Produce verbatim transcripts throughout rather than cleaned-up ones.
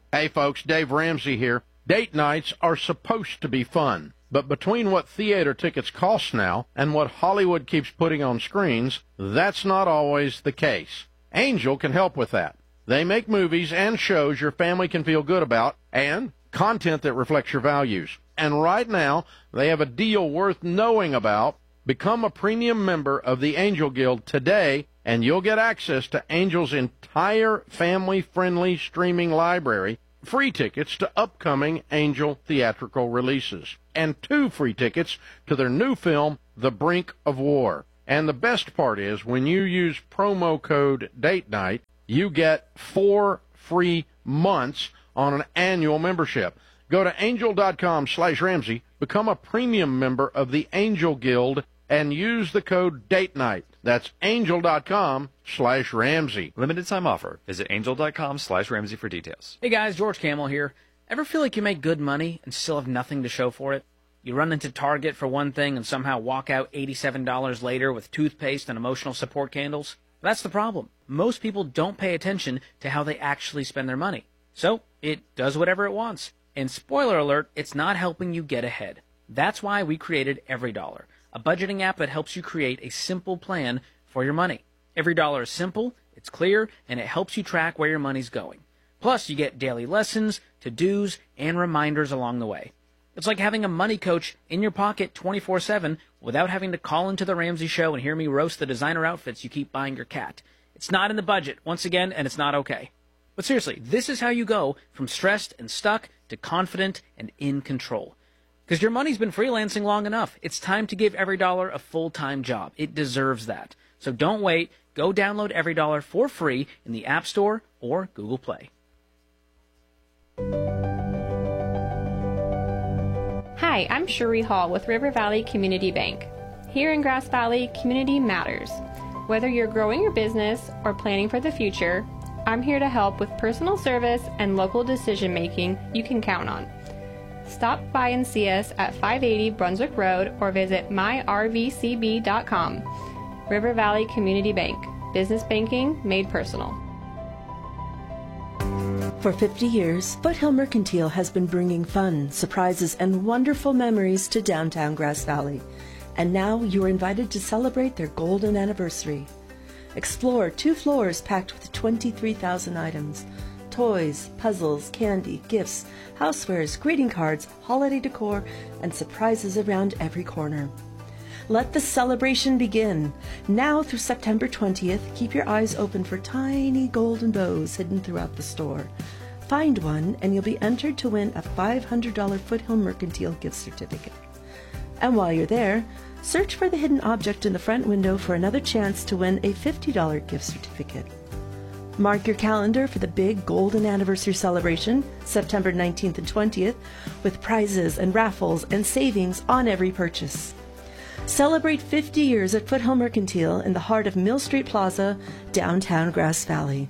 Hey folks, Dave Ramsey here. Date nights are supposed to be fun, but between what theater tickets cost now and what Hollywood keeps putting on screens, that's not always the case. Angel can help with that. They make movies and shows your family can feel good about and content that reflects your values. And right now, they have a deal worth knowing about. Become a premium member of the Angel Guild today, and you'll get access to Angel's entire family-friendly streaming library, free tickets to upcoming Angel theatrical releases, and two free tickets to their new film, The Brink of War. And the best part is, when you use promo code Date Night, you get four free months on an annual membership. Go to angel.com slash Ramsey, become a premium member of the Angel Guild, and use the code Date Night. That's angel.com slash Ramsey. Limited time offer. Visit angel.com slash Ramsey for details. Hey guys, George Camel here. Ever feel like you make good money and still have nothing to show for it? You run into Target for one thing and somehow walk out eighty-seven dollars later with toothpaste and emotional support candles? That's the problem. Most people don't pay attention to how they actually spend their money. So, it does whatever it wants. And spoiler alert, it's not helping you get ahead. That's why we created EveryDollar, a budgeting app that helps you create a simple plan for your money. EveryDollar is simple, it's clear, and it helps you track where your money's going. Plus, you get daily lessons, to-dos, and reminders along the way. It's like having a money coach in your pocket twenty-four seven without having to call into the Ramsey Show and hear me roast the designer outfits you keep buying your cat. It's not in the budget, once again, and it's not okay. But seriously, this is how you go from stressed and stuck to confident and in control. Because your money's been freelancing long enough. It's time to give EveryDollar a full-time job. It deserves that. So don't wait. Go download EveryDollar for free in the App Store or Google Play. Hi, I'm Cherie Hall with River Valley Community Bank. Here in Grass Valley, community matters. Whether you're growing your business or planning for the future, I'm here to help with personal service and local decision making you can count on. Stop by and see us at five eighty Brunswick Road or visit my r v c b dot com. River Valley Community Bank. Business banking made personal. For fifty years, Foothill Mercantile has been bringing fun, surprises, and wonderful memories to downtown Grass Valley. And now you are invited to celebrate their golden anniversary. Explore two floors packed with twenty-three thousand items. Toys, puzzles, candy, gifts, housewares, greeting cards, holiday decor, and surprises around every corner. Let the celebration begin. Now through September twentieth, keep your eyes open for tiny golden bows hidden throughout the store. Find one and you'll be entered to win a five hundred dollars Foothill Mercantile gift certificate. And while you're there, search for the hidden object in the front window for another chance to win a fifty dollars gift certificate. Mark your calendar for the big golden anniversary celebration, September nineteenth and twentieth, with prizes and raffles and savings on every purchase. Celebrate fifty years at Foothill Mercantile in the heart of Mill Street Plaza, downtown Grass Valley.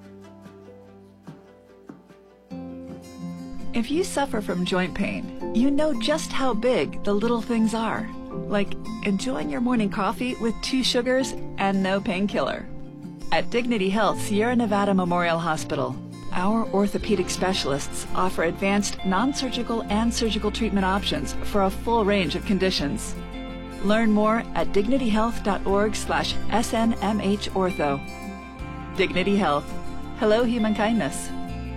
If you suffer from joint pain, you know just how big the little things are, like enjoying your morning coffee with two sugars and no painkiller. At Dignity Health Sierra Nevada Memorial Hospital, our orthopedic specialists offer advanced non-surgical and surgical treatment options for a full range of conditions. Learn more at dignityhealth.org slash snmhortho. Dignity Health. Hello, human kindness.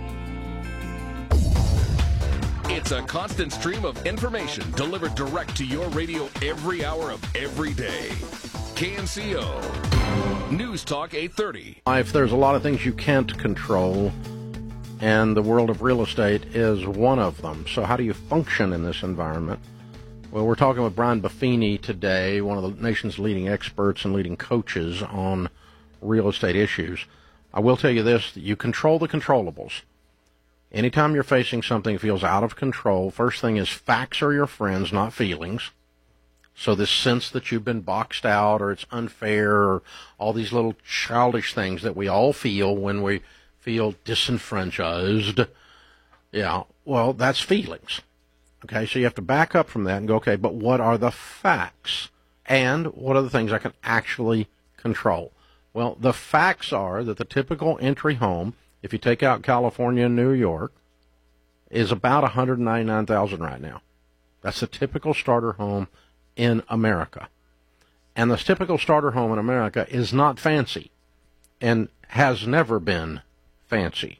It's a constant stream of information delivered direct to your radio every hour of every day. K N C O News Talk eight thirty. Life, there's a lot of things you can't control, and the world of real estate is one of them. So how do you function in this environment? Well, we're talking with Brian Buffini today, one of the nation's leading experts and leading coaches on real estate issues. I will tell you this, that you control the controllables. Anytime you're facing something that feels out of control, first thing is facts are your friends, not feelings. So this sense that you've been boxed out or it's unfair or all these little childish things that we all feel when we feel disenfranchised, yeah, well, that's feelings. Okay, so you have to back up from that and go, okay, but what are the facts? And what are the things I can actually control? Well, the facts are that the typical entry home, if you take out California and New York, is about one hundred ninety-nine thousand dollars right now. That's the typical starter home in America. And the typical starter home in America is not fancy and has never been fancy.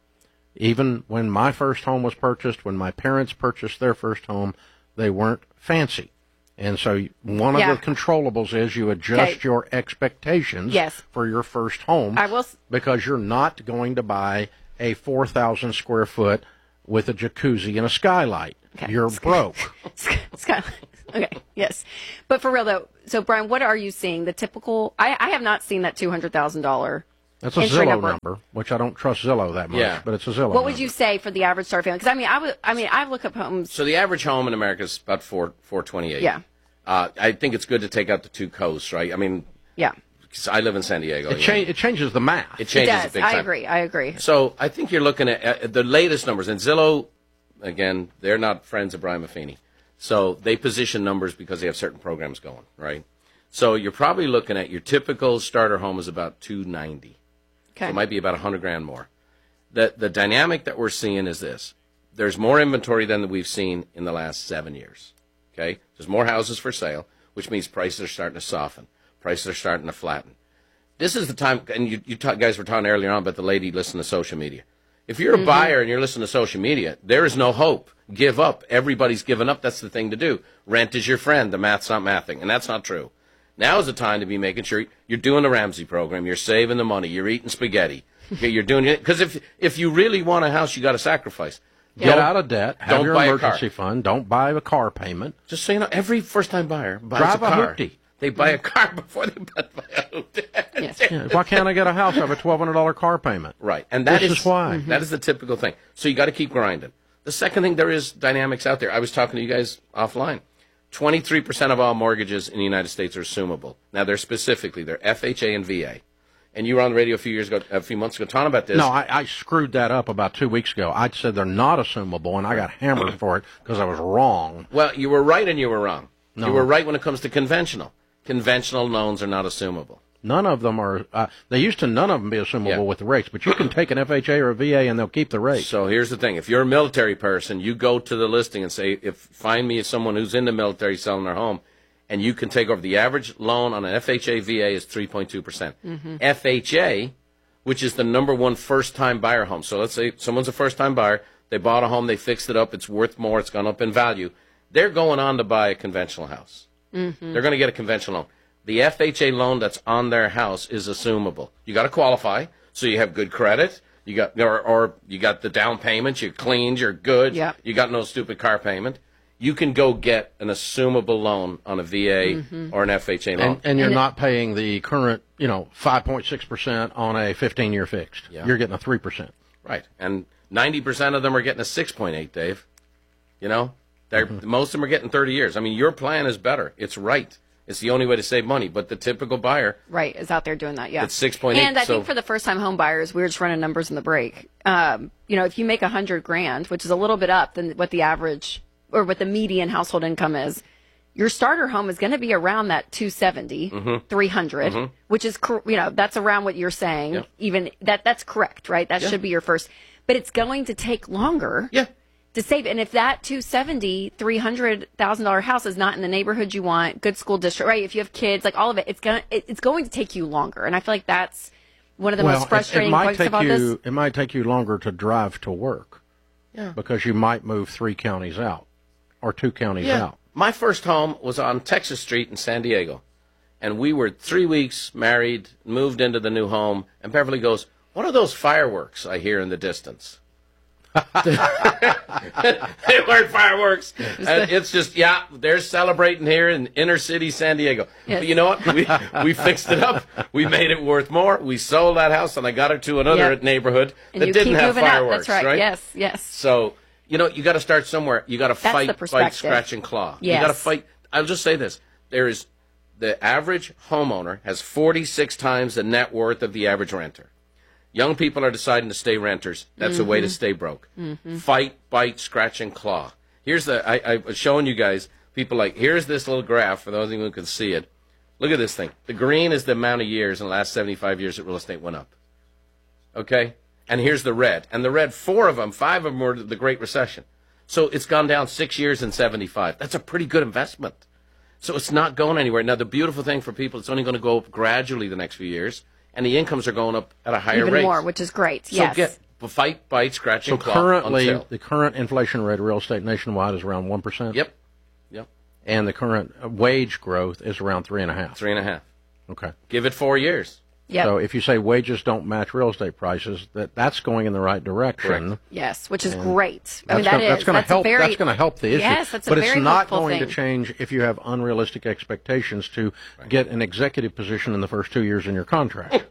Even when my first home was purchased, when my parents purchased their first home, they weren't fancy. And so one Yeah. of the controllables is you adjust Okay. your expectations Yes. for your first home I will s- because you're not going to buy a four thousand square foot with a jacuzzi and a skylight. Okay. You're broke. Skyline. Okay, yes. But for real, though, so, Brian, what are you seeing? The typical, I, I have not seen that two hundred thousand dollars. That's a entry Zillow number. number, which I don't trust Zillow that much, Yeah. but it's a Zillow What would number. you say for the average starter family? Because, I mean, I would, I mean, I look up homes. So the average home in America is about four four twenty eight. Yeah. Uh, I think it's good to take out the two coasts, right? I mean, Yeah. 'cause I live in San Diego. It, you cha- know. it changes the math. It It changes does. it big I time. agree. I agree. So I think you're looking at uh, the latest numbers. And Zillow, again, they're not friends of Brian Maffini. So they position numbers because they have certain programs going, right? So you're probably looking at your typical starter home is about two ninety. Okay. So it might be about one hundred grand more. The the dynamic that we're seeing is this. There's more inventory than we've seen in the last seven years. Okay? There's more houses for sale, which means prices are starting to soften. Prices are starting to flatten. This is the time, and you, you ta- guys were talking earlier on about the lady listening to social media. If you're a Mm-hmm. buyer and you're listening to social media, there is no hope. Give up. Everybody's given up. That's the thing to do. Rent is your friend. The math's not mathing, and that's not true. Now is the time to be making sure you're doing the Ramsey program. You're saving the money. You're eating spaghetti. Okay, you're doing it because if if you really want a house, you got to sacrifice. Get Don't- out of debt. Have don't your buy a emergency car. fund. Don't buy a car payment. Just so you know, every first-time buyer buys Drive a a car. hoopty. They buy a car before they buy a hoopty. Yes. Yeah, why can't I get a house? I have a twelve hundred dollars car payment. Right, and that This is is why. that is the typical thing. So you got to keep grinding. The second thing, there is dynamics out there. I was talking to you guys offline. Twenty-three percent of all mortgages in the United States are assumable. Now they're specifically they're F H A and V A. And you were on the radio a few years ago, a few months ago, talking about this. No, I, I screwed that up about two weeks ago. I said they're not assumable, and I got hammered for it because I was wrong. Well, you were right and you were wrong. No. You were right when it comes to conventional. Conventional loans are not assumable. None of them are. Uh, they used to none of them be assumable Yeah. with the rates, but you can take an F H A or a V A and they'll keep the rate. So here's the thing: if you're a military person, you go to the listing and say, "If find me someone who's in the military selling their home," and you can take over. The average loan on an F H A V A is three point two percent. F H A, which is the number one first-time buyer home. So let's say someone's a first-time buyer. They bought a home, they fixed it up, it's worth more, it's gone up in value. They're going on to buy a conventional house. They're going to get a conventional loan. The F H A loan that's on their house is assumable. You got to qualify, so you have good credit. You got or, or you got the down payment. You're clean. You're good. Yeah. You got no stupid car payment. You can go get an assumable loan on a V A or an F H A loan. And, and you're And it- not paying the current, you know, five point six percent on a fifteen-year fixed. Yeah. You're getting a three percent. Right. And ninety percent of them are getting a six point eight, Dave. You know? They're, Most of them are getting thirty years. I mean, your plan is better. It's right. It's the only way to save money. But the typical buyer, Right, is out there doing that, yeah. It's six point eight, And I so- think for the first-time home buyers, we were just running numbers in the break. Um, you know, if you make a hundred grand, which is a little bit up than what the average or what the median household income is, your starter home is going to be around that two seventy, Mm-hmm. three hundred, which is, cor- you know, that's around what you're saying. Yeah. Even that, that's correct, right? That Yeah. should be your first. But it's going to take longer. yeah. To save, and if that two seventy, three hundred thousand dollar house is not in the neighborhood you want, good school district, right? If you have kids, like all of it, it's gonna it, it's going to take you longer, and I feel like that's one of the well, most frustrating it, it might points take about you. this. It might take you longer to drive to work. Yeah. Because you might move three counties out, or two counties Yeah. out. My first home was on Texas Street in San Diego. And we were three weeks married, moved into the new home, and Beverly goes, "What are those fireworks I hear in the distance?" They weren't fireworks. And it's just, yeah, they're celebrating here in inner city San Diego. Yes. But you know what? We, we fixed it up. We made it worth more. We sold that house, and I got her to another Yep. neighborhood And that you didn't keep have moving fireworks. up. That's right. Yes, yes. So, you know, you got to start somewhere. You got to That's fight, the fight, perspective. scratch, and claw. Yes. You got to fight. I'll just say this. There is the average homeowner has forty-six times the net worth of the average renter. Young people are deciding to stay renters. That's a way Mm-hmm. to stay broke. Fight, bite, scratch, and claw. Here's the, I, I was showing you guys, people like, here's this little graph for those of you who can see it. Look at this thing. The green is the amount of years in the last seventy-five years that real estate went up. Okay? And here's the red. And the red, four of them, five of them were the Great Recession. So it's gone down six years and seventy-five. That's a pretty good investment. So it's not going anywhere. Now, the beautiful thing for people, it's only going to go up gradually the next few years, and the incomes are going up at a higher Even rate. more, which is great. So yes. get fight, bite, scratch, So and claw. currently, until. the current inflation rate of real estate nationwide is around one percent? Yep. Yep. And the current wage growth is around three point five? Three and a half. Okay. Give it four years. Yep. So if you say wages don't match real estate prices, that that's going in the right direction. Correct. Yes, which is great. I mean, That's that gonna, is that's going to that's a help. very, That's going to help the issue. Yes, that's a but very it's not helpful going thing. to change if you have unrealistic expectations to get an executive position in the first two years in your contract.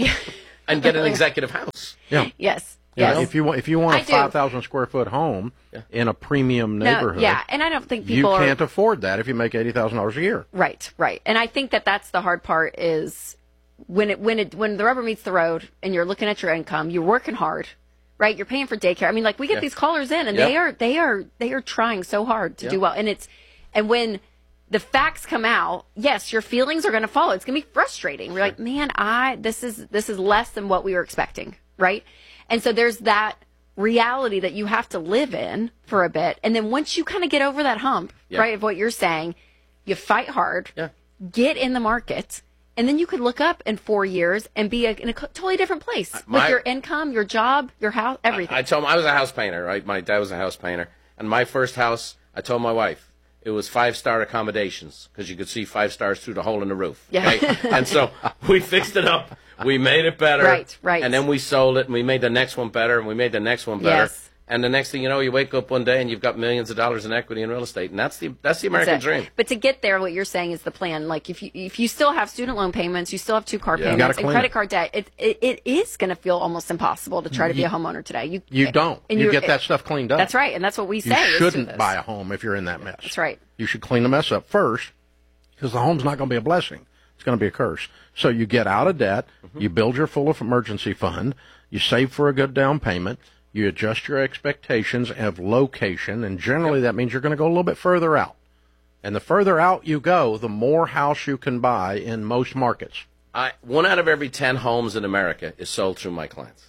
And get an executive house. Yeah. Yes. Yeah, Yes. if you want, if you want I a do. five thousand square foot home in a premium No, neighborhood, yeah, and I don't think you people can't are afford that if you make eighty thousand dollars a year. right, right. And I think that that's the hard part is when it when it when the rubber meets the road and you're looking at your income, you're working hard, right? You're paying for daycare. I mean, like we get Yeah. these callers in, and Yeah. they are they are they are trying so hard to Yeah. do well, and it's and when the facts come out, yes, your feelings are going to follow. It's going to be frustrating. We're like, man, I this is this is less than what we were expecting, right? And so there's that reality that you have to live in for a bit, and then once you kind of get over that hump, Yeah. right, of what you're saying, you fight hard, Yeah. get in the market, and then you could look up in four years and be a, in a co- totally different place My- with your income, your job, your house, everything. I told him I was a house painter, right? My dad was a house painter. And my first house, I told my wife, it was five-star accommodations because you could see five stars through the hole in the roof. Yeah. Okay? And so we fixed it up. We made it better. Right, right. And then we sold it, and we made the next one better, and we made the next one better. Yes. And the next thing you know, you wake up one day and you've got millions of dollars in equity in real estate. And that's the that's the American That's it. dream. But to get there, what you're saying is the plan. Like if you if you still have student loan payments, you still have two car Yeah. You gotta payments and clean credit it. card debt. It it, it is going to feel almost impossible to try to be a homeowner today. You You don't. and You you're- get that stuff cleaned up. That's right, and that's what we You say. is do shouldn't this. buy a home if you're in that mess. That's right. You should clean the mess up first because the home's not going to be a blessing. It's going to be a curse. So you get out of debt, Mm-hmm. you build your full of emergency fund, you save for a good down payment, you adjust your expectations of location, and generally that means you're going to go a little bit further out. And the further out you go, the more house you can buy in most markets. I, one out of every ten homes in America is sold through my clients.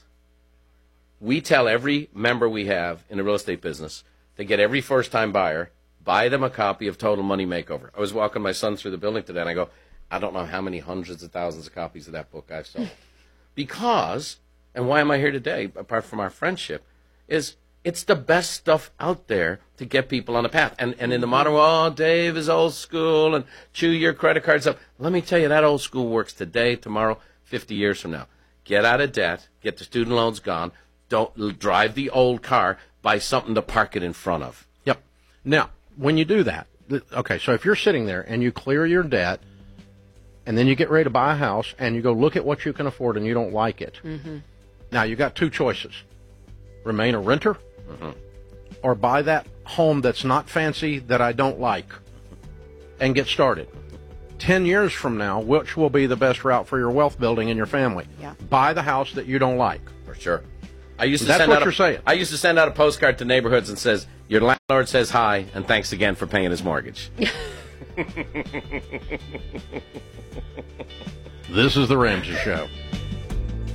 We tell every member we have in the real estate business to get every first-time buyer, buy them a copy of Total Money Makeover. I was walking my son through the building today, and I go, I don't know how many hundreds of thousands of copies of that book I've sold. Because, and why am I here today, apart from our friendship, is it's the best stuff out there to get people on the path. And and in the modern world, oh, Dave is old school and chew your credit cards up. Let me tell you, that old school works today, tomorrow, fifty years from now. Get out of debt, get the student loans gone, don't l- drive the old car, buy something to park it in front of. Yep. Now, when you do that, th- okay, so if you're sitting there and you clear your debt, and then you get ready to buy a house, and you go look at what you can afford, and you don't like it. Mm-hmm. Now, you got two choices. Remain a renter, Mm-hmm. or buy that home that's not fancy that I don't like, and get started. Ten years from now, which will be the best route for your wealth building in your family? Yeah. Buy the house that you don't like. For sure. I used to That's send what out you're a, saying. I used to send out a postcard to neighborhoods and says, your landlord says hi, and thanks again for paying his mortgage. This is The Ramsey Show.